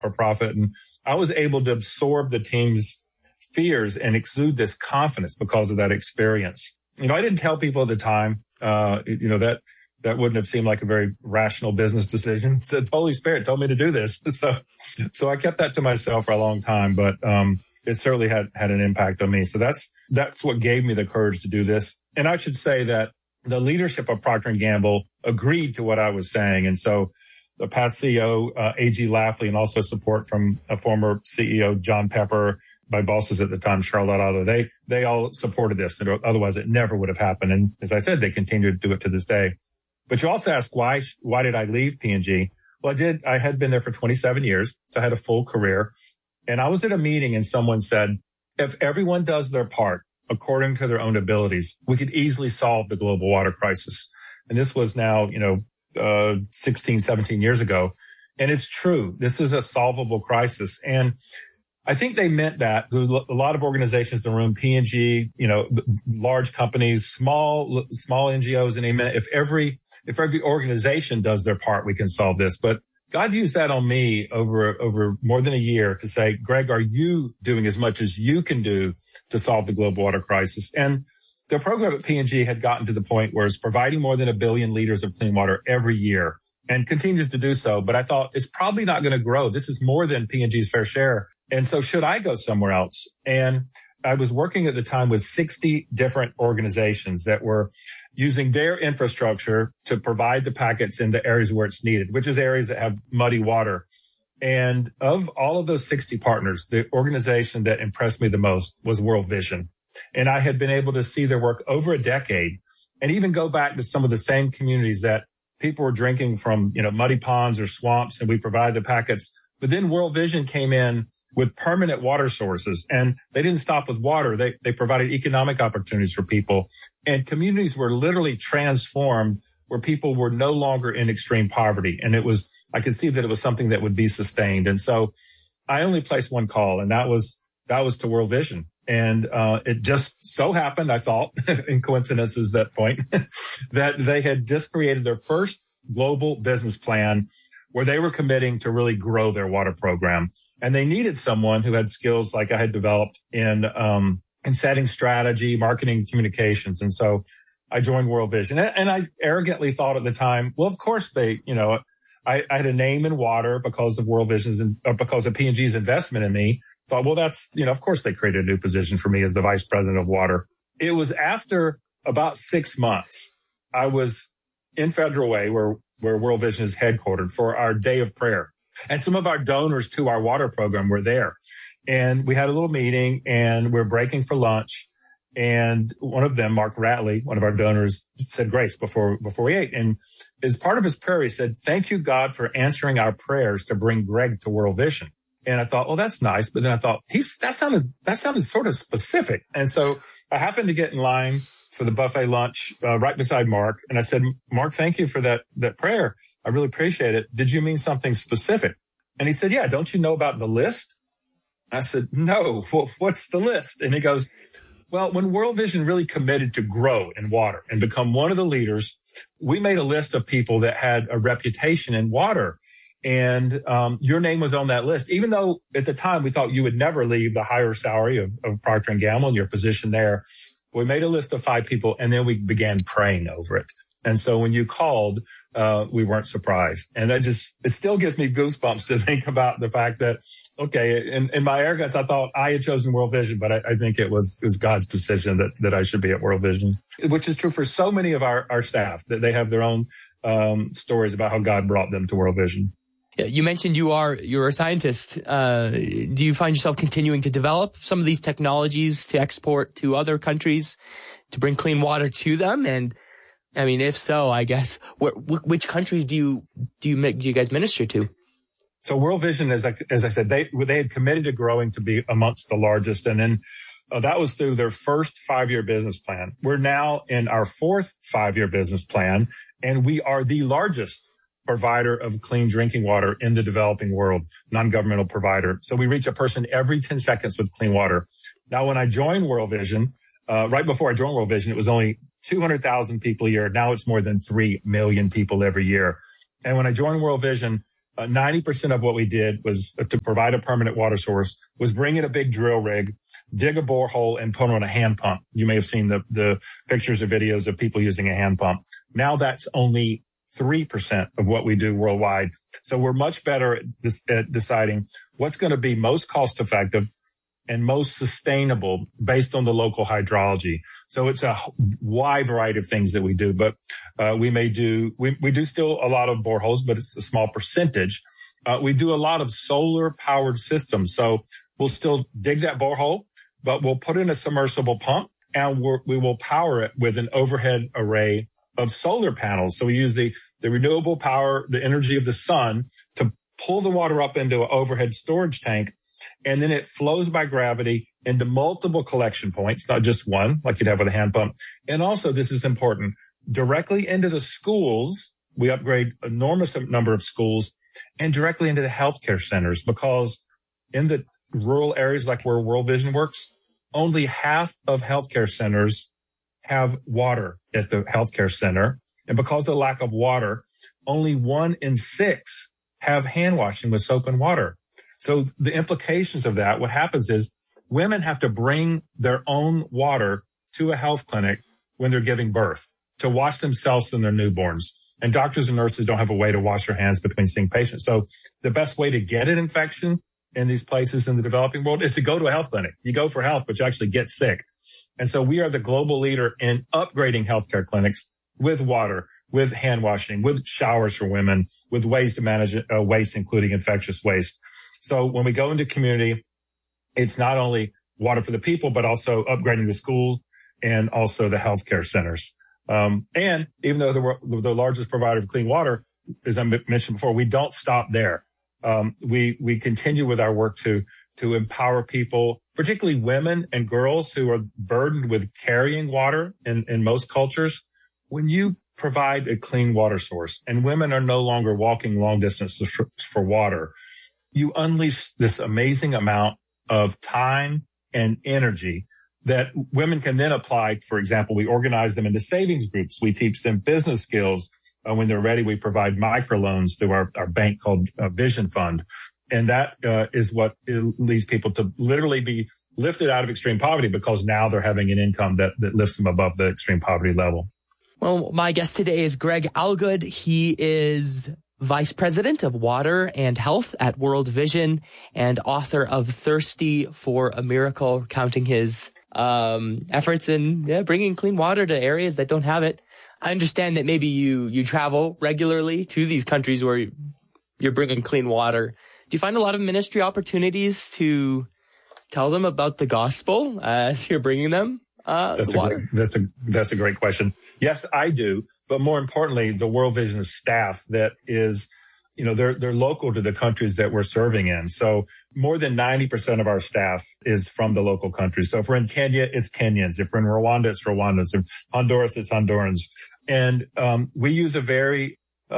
for profit. And I was able to absorb the team's fears and exude this confidence because of that experience. I didn't tell people at the time, that wouldn't have seemed like a very rational business decision. The Holy Spirit told me to do this. So I kept that to myself for a long time, but it certainly had an impact on me. So that's what gave me the courage to do this. And I should say that the leadership of Procter & Gamble agreed to what I was saying. And so the past CEO, A.G. Lafley, and also support from a former CEO, John Pepper, my bosses at the time, Charlotte Otto, they all supported this. And otherwise it never would have happened. And as I said, they continue to do it to this day. But you also ask, why did I leave P&G? Well, I had been there for 27 years. So I had a full career. And I was at a meeting and someone said, if everyone does their part according to their own abilities, we could easily solve the global water crisis. And this was now, 16, 17 years ago. And it's true. This is a solvable crisis. And I think they meant that. There was a lot of organizations in the room, P&G, large companies, small NGOs, and they meant if every organization does their part, we can solve this. But God used that on me over more than a year to say, Greg, are you doing as much as you can do to solve the global water crisis? And the program at P&G had gotten to the point where it's providing more than 1 billion liters of clean water every year and continues to do so. But I thought it's probably not going to grow. This is more than P&G's fair share. And so should I go somewhere else? And I was working at the time with 60 different organizations that were using their infrastructure to provide the packets in the areas where it's needed, which is areas that have muddy water. And of all of those 60 partners, the organization that impressed me the most was World Vision. And I had been able to see their work over a decade and even go back to some of the same communities that people were drinking from, muddy ponds or swamps, and we provide the packets. But then World Vision came in with permanent water sources, and they didn't stop with water. They provided economic opportunities for people, and communities were literally transformed where people were no longer in extreme poverty. And I could see that it was something that would be sustained. And so I only placed one call, and that was to World Vision. And it just so happened, I thought, in coincidences that point, that they had just created their first global business plan where they were committing to really grow their water program. And they needed someone who had skills like I had developed in setting strategy, marketing, communications. And so I joined World Vision. And I arrogantly thought at the time, well, of course I had a name in water because of World Vision's and because of P&G's investment in me. Thought, well, that's, of course they created a new position for me as the vice president of water. It was after about 6 months, I was in Federal Way where World Vision is headquartered for our day of prayer. And some of our donors to our water program were there. And we had a little meeting and we're breaking for lunch. And one of them, Mark Ratley, one of our donors, said grace before we ate. And as part of his prayer, he said, thank you, God, for answering our prayers to bring Greg to World Vision. And I thought, oh, that's nice. But then I thought, that sounded sort of specific. And so I happened to get in line for the buffet lunch right beside Mark. And I said, Mark, thank you for that prayer. I really appreciate it. Did you mean something specific? And he said, yeah, don't you know about the list? I said, no, well, what's the list? And he goes, well, when World Vision really committed to grow in water and become one of the leaders, we made a list of people that had a reputation in water. And your name was on that list, even though at the time we thought you would never leave the higher salary of Procter & Gamble and your position there. We made a list of 5 people, and then we began praying over it. And so when you called, we weren't surprised. And it still gives me goosebumps to think about the fact that, okay, in my arrogance, I thought I had chosen World Vision, but I think it was God's decision that I should be at World Vision, which is true for so many of our staff, that they have their own stories about how God brought them to World Vision. You mentioned you're a scientist. Do you find yourself continuing to develop some of these technologies to export to other countries to bring clean water to them? And I mean, if so, I guess which countries do you guys minister to? So World Vision, as I said, they had committed to growing to be amongst the largest, and then that was through their first 5-year business plan. We're now in our 4th 5-year business plan, and we are the largest provider of clean drinking water in the developing world, non-governmental provider. So we reach a person every 10 seconds with clean water. Now, when I joined World Vision, right before I joined World Vision, it was only 200,000 people a year. Now it's more than 3 million people every year. And when I joined World Vision, 90% of what we did was to provide a permanent water source, was bring in a big drill rig, dig a borehole, and put on a hand pump. You may have seen the pictures or videos of people using a hand pump. Now that's only 3% of what we do worldwide. So we're much better at deciding what's going to be most cost effective and most sustainable based on the local hydrology. So it's a wide variety of things that we do, but we do still a lot of boreholes, but it's a small percentage. We do a lot of solar powered systems. So we'll still dig that borehole, but we'll put in a submersible pump and we will power it with an overhead array of solar panels. So we use the renewable power, the energy of the sun to pull the water up into an overhead storage tank. And then it flows by gravity into multiple collection points, not just one, like you'd have with a hand pump. And also, this is important, directly into the schools. We upgrade enormous number of schools and directly into the healthcare centers, because in the rural areas like where World Vision works, only half of healthcare centers have water at the healthcare center. And because of the lack of water, only 1 in 6 have hand washing with soap and water. So the implications of that, what happens is women have to bring their own water to a health clinic when they're giving birth to wash themselves and their newborns. And doctors and nurses don't have a way to wash their hands between seeing patients. So the best way to get an infection in these places in the developing world is to go to a health clinic. You go for health, but you actually get sick. And so we are the global leader in upgrading healthcare clinics with water, with hand washing, with showers for women, with ways to manage waste, including infectious waste. So when we go into community, it's not only water for the people, but also upgrading the schools and also the healthcare centers. And even though we're the largest provider of clean water, as I mentioned before, we don't stop there. We continue with our work to empower people, particularly women and girls who are burdened with carrying water in most cultures. When you provide a clean water source and women are no longer walking long distances for water, you unleash this amazing amount of time and energy that women can then apply. For example, we organize them into savings groups. We teach them business skills. When they're ready, we provide microloans through our bank called Vision Fund. And that is what leads people to literally be lifted out of extreme poverty, because now they're having an income that lifts them above the extreme poverty level. Well, my guest today is Greg Allgood. He is Vice President of Water and Health at World Vision and author of Thirsty for a Miracle, counting his efforts in bringing clean water to areas that don't have it. I understand that maybe you travel regularly to these countries where you're bringing clean water. Do you find a lot of ministry opportunities to tell them about the gospel as you're bringing them water? That's a great question. Yes, I do. But more importantly, the World Vision staff that is, they're local to the countries that we're serving in. So more than 90% of our staff is from the local countries. So if we're in Kenya, it's Kenyans. If we're in Rwanda, it's Rwandans. If Honduras, it's Hondurans. And we use a very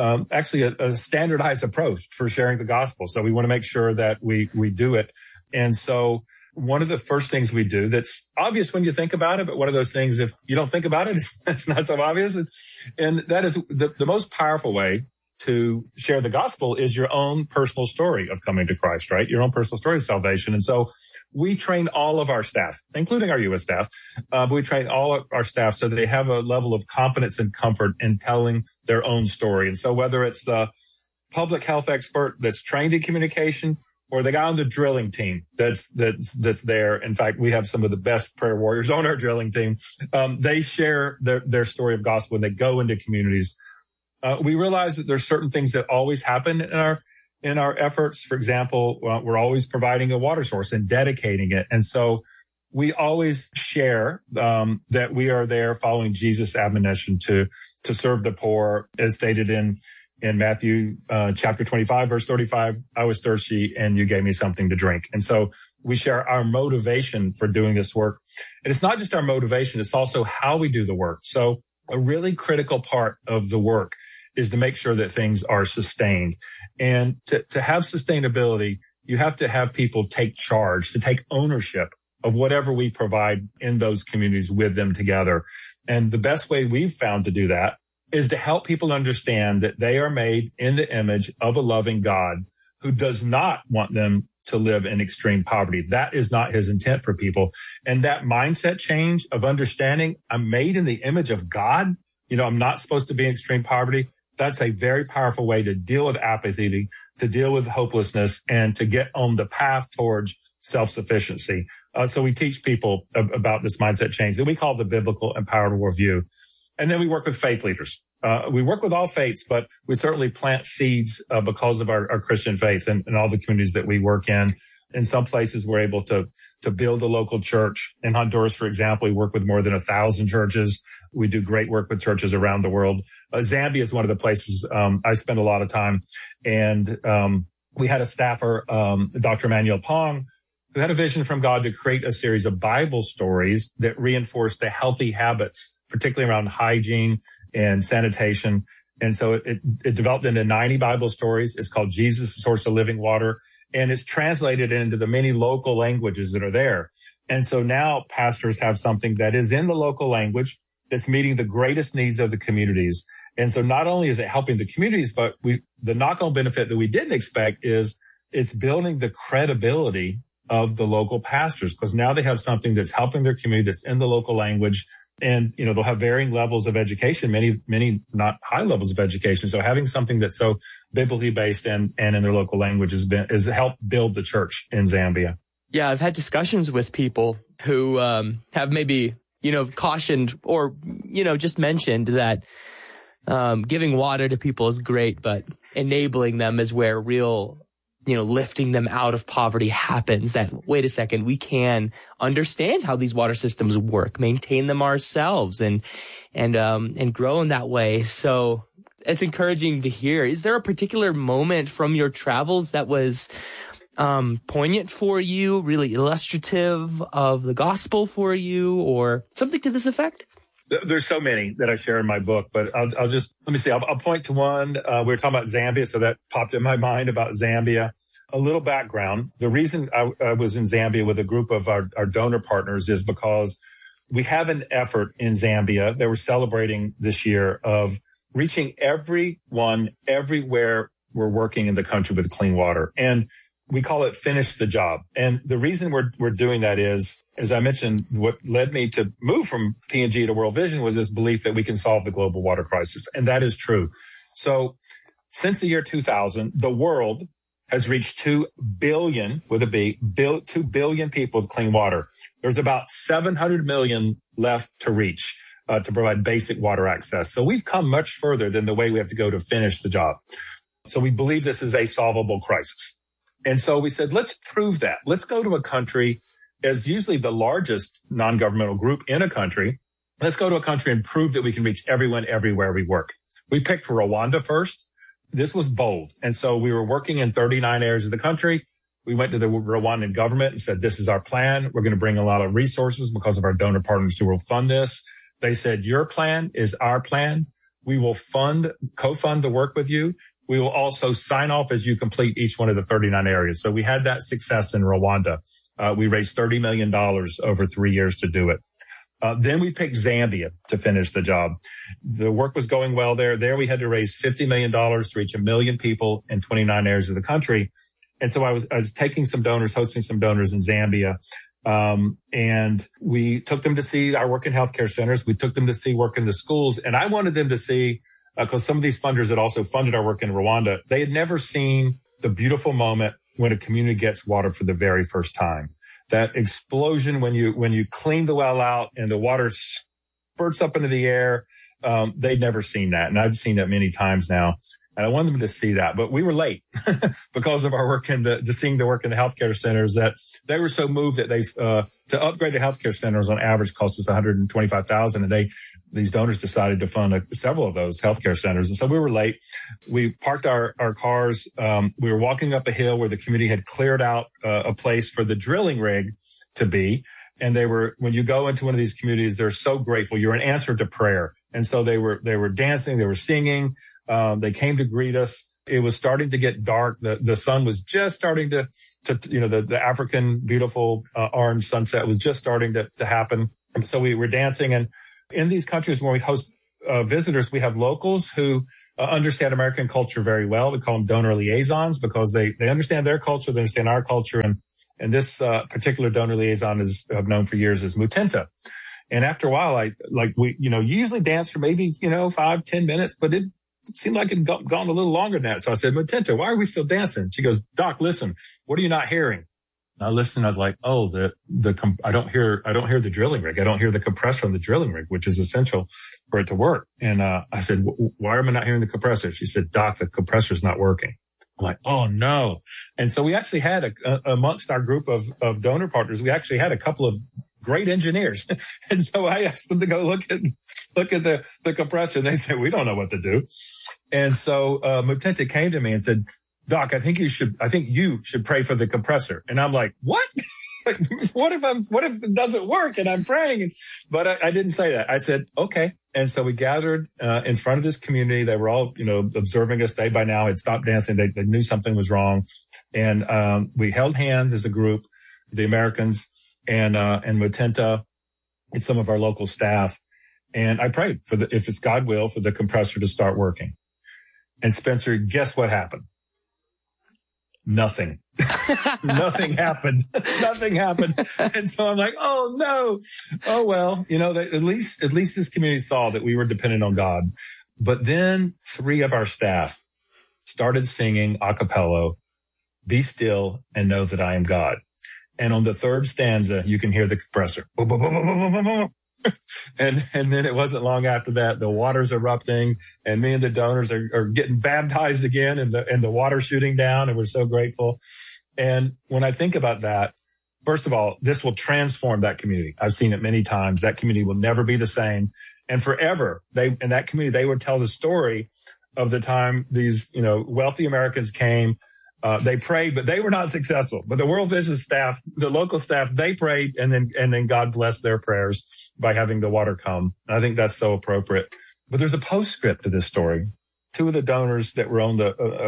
a standardized approach for sharing the gospel. So we want to make sure that we do it. And so one of the first things we do that's obvious when you think about it, but one of those things, if you don't think about it, it's not so obvious. And that is the most powerful way to share the gospel is your own personal story of coming to Christ, right? Your own personal story of salvation. And so we train all of our staff, including our U.S. staff, but we train all of our staff so that they have a level of competence and comfort in telling their own story. And so whether it's the public health expert that's trained in communication or the guy on the drilling team that's there. In fact, we have some of the best prayer warriors on our drilling team. They share their story of gospel when they go into communities. We realize that there's certain things that always happen in our efforts. For example, we're always providing a water source and dedicating it. And so we always share that we are there following Jesus' admonition to serve the poor, as stated in Matthew chapter 25, verse 35, I was thirsty and you gave me something to drink. And so we share our motivation for doing this work. And it's not just our motivation, it's also how we do the work. So a really critical part of the work is to make sure that things are sustained. And to have sustainability, you have to have people take charge, to take ownership of whatever we provide in those communities with them together. And the best way we've found to do that is to help people understand that they are made in the image of a loving God who does not want them to live in extreme poverty. That is not his intent for people. And that mindset change of understanding I'm made in the image of God, I'm not supposed to be in extreme poverty. That's a very powerful way to deal with apathy, to deal with hopelessness, and to get on the path towards self-sufficiency. So we teach people about this mindset change that we call the biblical empowered worldview. And then we work with faith leaders. We work with all faiths, but we certainly plant seeds because of our Christian faith and all the communities that we work in. In some places, we're able to build a local church. In Honduras, for example, we work with more than 1,000 churches. We do great work with churches around the world. Zambia is one of the places I spend a lot of time. And we had a staffer, Dr. Emmanuel Pong, who had a vision from God to create a series of Bible stories that reinforced the healthy habits, particularly around hygiene and sanitation. And so it developed into 90 Bible stories. It's called Jesus, the Source of Living Water. And it's translated into the many local languages that are there. And so now pastors have something that is in the local language that's meeting the greatest needs of the communities. And so not only is it helping the communities, but the knock-on benefit that we didn't expect is it's building the credibility of the local pastors, because now they have something that's helping their community that's in the local language. And, they'll have varying levels of education, many not high levels of education. So having something that's so biblically based and in their local language has helped build the church in Zambia. Yeah, I've had discussions with people who have maybe, cautioned or, just mentioned that giving water to people is great, but enabling them is where real lifting them out of poverty happens. That, wait a second, we can understand how these water systems work, maintain them ourselves and grow in that way. So it's encouraging to hear. Is there a particular moment from your travels that was poignant for you, really illustrative of the gospel for you, or something to this effect? There's so many that I share in my book, but I'll just, let me see. I'll point to one. We were talking about Zambia, so that popped in my mind about Zambia. A little background. The reason I was in Zambia with a group of our donor partners is because we have an effort in Zambia that we're celebrating this year of reaching everyone everywhere we're working in the country with clean water. And we call it Finish the Job. And the reason we're doing that is, as I mentioned, what led me to move from P&G to World Vision was this belief that we can solve the global water crisis. And that is true. So since the year 2000, the world has reached 2 billion, with a B, 2 billion people with clean water. There's about 700 million left to reach to provide basic water access. So we've come much further than the way we have to go to finish the job. So we believe this is a solvable crisis. And so we said, let's prove that. Let's go to a country as usually the largest non-governmental group in a country. Let's go to a country and prove that we can reach everyone everywhere we work. We picked Rwanda first. This was bold. And so we were working in 39 areas of the country. We went to the Rwandan government and said, this is our plan. We're going to bring a lot of resources because of our donor partners who will fund this. They said, your plan is our plan. We will co-fund the work with you. We will also sign off as you complete each one of the 39 areas. So we had that success in Rwanda. We raised $30 million over 3 years to do it. Then we picked Zambia to finish the job. The work was going well there. There we had to raise $50 million to reach 1 million people in 29 areas of the country. And so I was taking some donors, hosting some donors in Zambia. And we took them to see our work in healthcare centers. We took them to see work in the schools. And I wanted them to see, because some of these funders that also funded our work in Rwanda, they had never seen the beautiful moment when a community gets water for the very first time. That explosion when you clean the well out and the water spurts up into the air, they'd never seen that. And I've seen that many times now. And I wanted them to see that, but we were late because of our work seeing the work in the healthcare centers, that they were so moved that to upgrade the healthcare centers on average cost us $125,000. And these donors decided to fund several of those healthcare centers. And so we were late. We parked our cars. We were walking up a hill where the community had cleared out a place for the drilling rig to be. And when you go into one of these communities, they're so grateful. You're an answer to prayer. And so they were dancing, they were singing. They came to greet us. It was starting to get dark. The sun was just starting to the African beautiful orange sunset was just starting to happen. So we were dancing. And in these countries where we host visitors, we have locals who understand American culture very well. We call them donor liaisons because they understand their culture, they understand our culture. And this particular donor liaison I've known for years is Mutenta. And after a while, you usually dance for maybe, 5-10 minutes, but it seemed like it had gone a little longer than that. So I said, Mutenta, why are we still dancing? She goes, Doc, listen, what are you not hearing? I listened. I was like, oh, I don't hear the drilling rig. I don't hear the compressor on the drilling rig, which is essential for it to work. And I said, why am I not hearing the compressor? She said, Doc, the compressor's not working. I'm like, oh no. And so we actually had amongst our group of donor partners, we actually had a couple of great engineers. And so I asked them to go look at the compressor. And they said, we don't know what to do. And so Mutenta came to me and said, Doc, I think you should pray for the compressor. And I'm like, what? Like, what if it doesn't work and I'm praying? But I didn't say that. I said, okay. And so we gathered in front of this community. They were all, observing us. They by now had stopped dancing. They knew something was wrong. And we held hands as a group, the Americans and Mutenta and some of our local staff. And I prayed if it's God will, for the compressor to start working. And Spencer, guess what happened? Nothing. Nothing happened. Nothing happened. And so I'm like, oh no. Oh well, at least this community saw that we were dependent on God. But then 3 of our staff started singing a cappella, Be Still and Know That I Am God. And on the 3rd stanza, you can hear the compressor. And then it wasn't long after that, the water's erupting and me and the donors are getting baptized again and the water shooting down. And we're so grateful. And when I think about that, first of all, this will transform that community. I've seen it many times. That community will never be the same. And forever, in that community, they would tell the story of the time these, wealthy Americans came. They prayed, but they were not successful. But the World Vision staff, the local staff, they prayed, and then God blessed their prayers by having the water come. I think that's so appropriate. But there's a postscript to this story. 2 of the donors that were on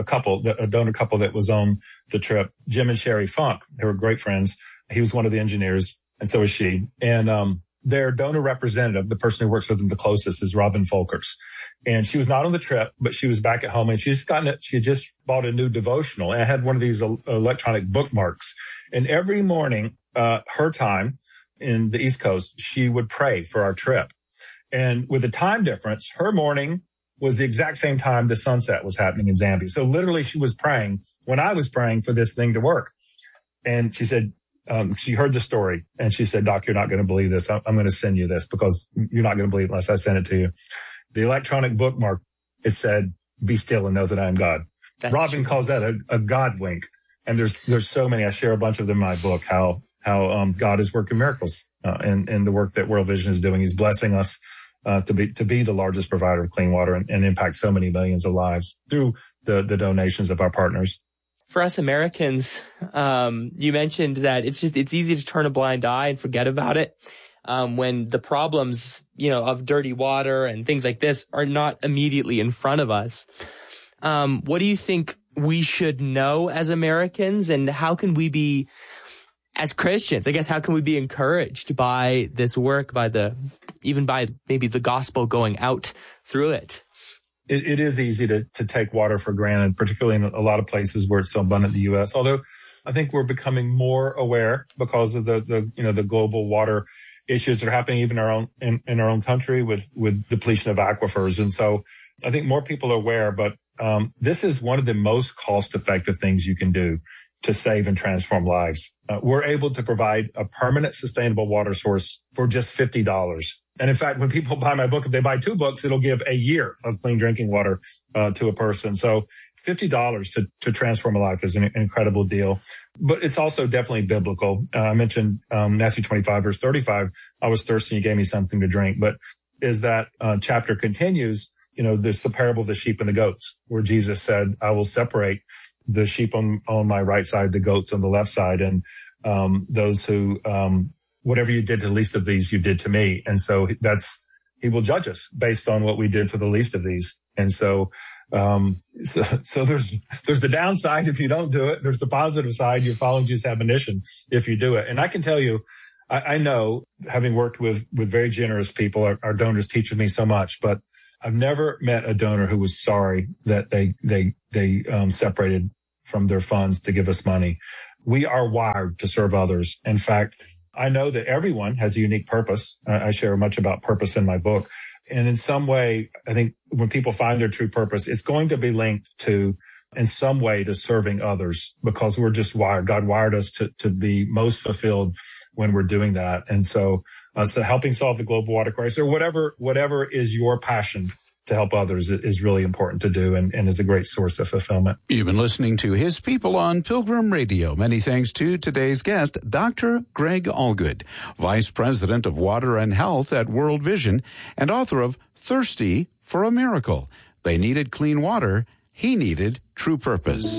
a donor couple that was on the trip, Jim and Sherry Funk, they were great friends. He was one of the engineers, and so was she. And their donor representative, the person who works with them the closest, is Robin Folkers. And she was not on the trip, but she was back at home, and she had just bought a new devotional, and I had one of these electronic bookmarks. And every morning, her time in the East Coast, she would pray for our trip. And with the time difference, her morning was the exact same time the sunset was happening in Zambia. So literally she was praying when I was praying for this thing to work. And she said, she heard the story and she said, Doc, you're not going to believe this. I'm going to send you this because you're not going to believe it unless I send it to you. The electronic bookmark, it said, Be still and know that I am God. Robin calls that a God wink. And there's so many. I share a bunch of them in my book, how God is working miracles, and the work that World Vision is doing. He's blessing us, to be the largest provider of clean water and impact so many millions of lives through the donations of our partners. For us Americans, you mentioned that it's easy to turn a blind eye and forget about it. When the problems, of dirty water and things like this are not immediately in front of us. What do you think we should know as Americans, and how can we be, as Christians, I guess, how can we be encouraged by this work, even by maybe the gospel going out through it? It is easy to take water for granted, particularly in a lot of places where it's so abundant in the U.S. Although I think we're becoming more aware because of the global water issues that are happening even in our own country with depletion of aquifers. And so I think more people are aware, but this is one of the most cost-effective things you can do to save and transform lives. We're able to provide a permanent, sustainable water source for just $50. And in fact, when people buy my book, if they buy 2 books, it'll give a year of clean drinking water to a person. So $50 to transform a life is an incredible deal. But it's also definitely biblical. I mentioned Matthew 25, verse 35. I was thirsty, you gave me something to drink. But as that chapter continues, this the parable of the sheep and the goats, where Jesus said, I will separate the sheep on my right side, the goats on the left side, and those who whatever you did to the least of these, you did to me. And so he will judge us based on what we did for the least of these. And so there's the downside if you don't do it. There's the positive side. You're following Jesus' admonition if you do it. And I can tell you, I know, having worked with very generous people, our donors teach me so much, but I've never met a donor who was sorry that they separated from their funds to give us money. We are wired to serve others. In fact, I know that everyone has a unique purpose. I share much about purpose in my book. And in some way, I think when people find their true purpose, it's going to be linked to, in some way, to serving others, because we're just wired. God wired us to be most fulfilled when we're doing that. And so helping solve the global water crisis, or whatever is your passion to help others, is really important to do, and is a great source of fulfillment. You've been listening to His People on Pilgrim Radio. Many thanks to today's guest, Dr. Greg Allgood, Vice President of Water and Health at World Vision and author of Thirsty for a Miracle. They needed clean water. He needed true purpose.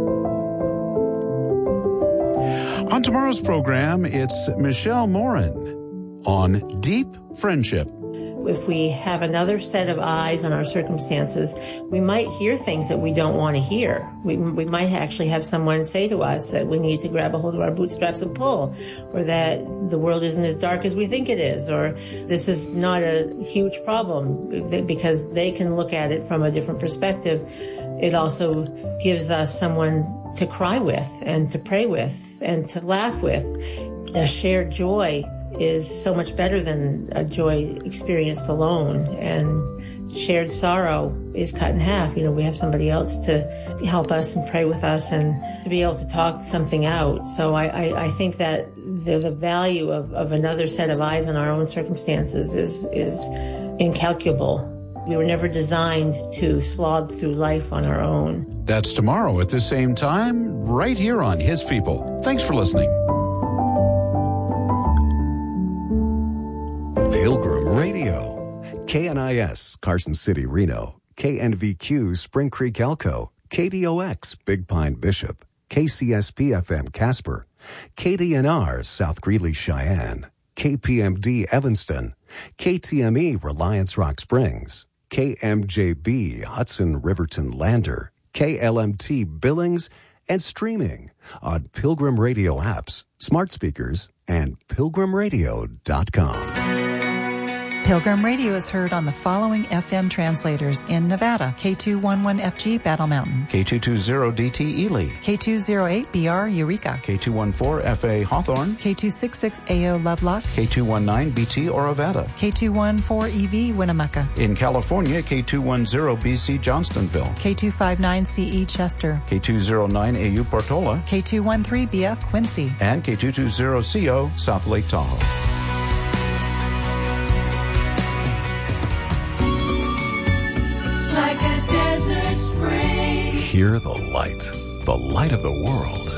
On tomorrow's program, it's Michelle Morin on deep friendship. If we have another set of eyes on our circumstances, we might hear things that we don't want to hear. We might actually have someone say to us that we need to grab a hold of our bootstraps and pull, or that the world isn't as dark as we think it is, or this is not a huge problem, because they can look at it from a different perspective. It also gives us someone to cry with and to pray with and to laugh with. A shared joy is so much better than a joy experienced alone, and shared sorrow is cut in half. We have somebody else to help us and pray with us and to be able to talk something out. So I think that the value of another set of eyes on our own circumstances is incalculable. We were never designed to slog through life on our own. That's tomorrow at the same time, right here on His People. Thanks for listening. Pilgrim Radio. KNIS, Carson City, Reno. KNVQ, Spring Creek, Elko. KDOX, Big Pine, Bishop. KCSP-FM, Casper. KDNR, South Greeley, Cheyenne. KPMD, Evanston. KTME, Reliance Rock Springs. KMJB, Hudson, Riverton, Lander. KLMT, Billings, and streaming on Pilgrim Radio apps, smart speakers, and pilgrimradio.com. Pilgrim Radio is heard on the following FM translators in Nevada: K211FG Battle Mountain, K220DT Ely, K208BR Eureka, K214FA Hawthorne, K266AO Lovelock, K219BT Orovada, K214EV Winnemucca, in California, K210BC Johnstonville, K259CE Chester, K209AU Portola, K213BF Quincy, and K220CO South Lake Tahoe. Hear the light of the world.